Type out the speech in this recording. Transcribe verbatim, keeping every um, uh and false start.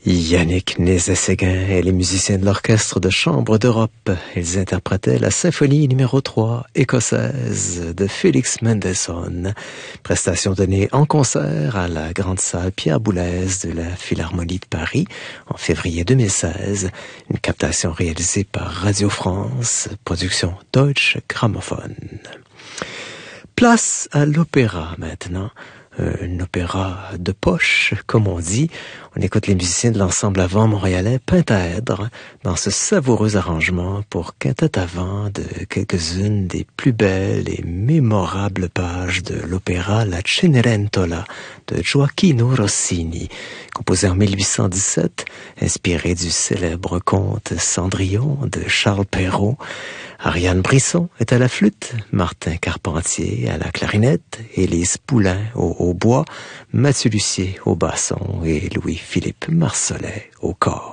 Yannick Nézet-Séguin et les musiciens de l'Orchestre de chambre d'Europe. Ils interprétaient la symphonie numéro trois écossaise de Félix Mendelssohn. Prestation donnée en concert à la grande salle Pierre Boulez de la Philharmonie de Paris en février deux mille seize. Une captation réalisée par Radio France, production Deutsche Grammophon. Place à l'opéra maintenant. Un opéra de poche, comme on dit. On écoute les musiciens de l'ensemble à vent montréalais Pentaèdre dans ce savoureux arrangement pour quintette à vent de quelques-unes des plus belles et mémorables pages de l'opéra La Cenerentola de Gioacchino Rossini, composé en mille huit cent dix-sept, inspiré du célèbre conte Cendrillon de Charles Perrault. Ariane Brisson est à la flûte, Martin Carpentier à la clarinette, Élise Poulain au hautbois, Mathieu Lucier au basson et Louis-Philippe Marsollet au cor.